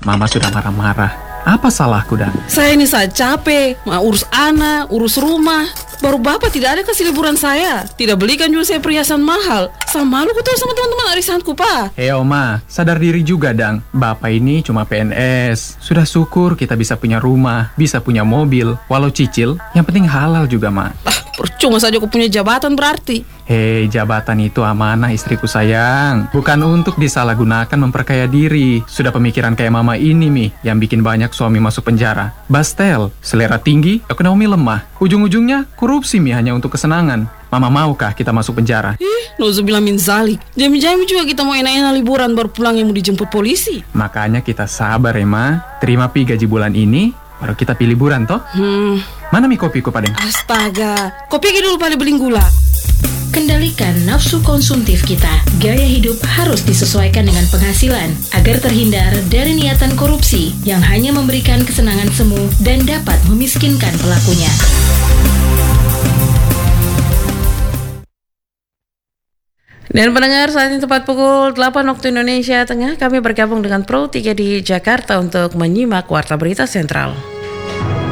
Mama sudah marah-marah. Apa salahku, Dan? Saya ini saja capek, urus anak, urus rumah. Baru Bapak tidak ada kasih liburan saya. Tidak belikan juga saya perhiasan mahal. Sama malu kutu sama teman-teman arisanku, Pak. Hei Oma, sadar diri juga, Dang. Bapak ini cuma PNS. Sudah syukur kita bisa punya rumah, bisa punya mobil. Walau cicil, yang penting halal juga, Ma. Percuma saja aku punya jabatan berarti. Hei, jabatan itu amanah istriku sayang. Bukan untuk disalahgunakan memperkaya diri. Sudah pemikiran kayak mama ini, Mi, yang bikin banyak suami masuk penjara. Bastel, selera tinggi, ekonomi lemah. Ujung-ujungnya korupsi, Mi, hanya untuk kesenangan. Mama maukah kita masuk penjara? Nauzubillah min zalik. Jami-jami juga kita mau enak-enak liburan baru pulang yang mau dijemput polisi. Makanya kita sabar ya, Ma. Terima pi gaji bulan ini, baru kita pilih liburan, toh? Mana Mi kopiku, Padeng? Astaga, kopi dulu pada beling gula. Kendalikan nafsu konsumtif kita. Gaya hidup harus disesuaikan dengan penghasilan agar terhindar dari niatan korupsi yang hanya memberikan kesenangan semu dan dapat memiskinkan pelakunya. Dan pendengar, saat ini tepat pukul 8 waktu Indonesia Tengah, kami bergabung dengan Pro 3 di Jakarta untuk menyimak Warta Berita Sentral.